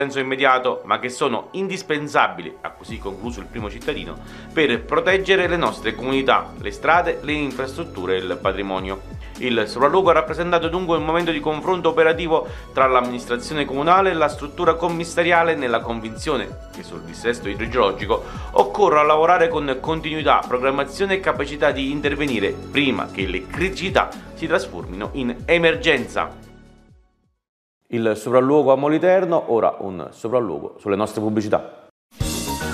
senso immediato, ma che sono indispensabili, ha così concluso il primo cittadino, per proteggere le nostre comunità, le strade, le infrastrutture e il patrimonio. Il sopralluogo ha rappresentato dunque un momento di confronto operativo tra l'amministrazione comunale e la struttura commissariale, nella convinzione che sul dissesto idrogeologico occorra lavorare con continuità, programmazione e capacità di intervenire prima che le criticità si trasformino in emergenza. Il sopralluogo a Moliterno, ora un sopralluogo sulle nostre pubblicità.